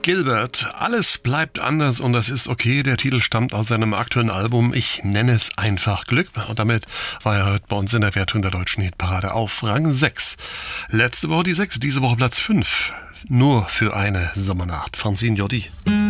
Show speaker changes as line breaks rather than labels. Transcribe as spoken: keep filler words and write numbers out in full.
Gilbert, alles bleibt anders und das ist okay. Der Titel stammt aus seinem aktuellen Album Ich nenne es einfach Glück. Und damit war er heute bei uns in der Wertung der deutschen Hitparade auf Rang sechs. Letzte Woche die sechs, diese Woche Platz fünf. Nur für eine Sommernacht. Francine Jordi.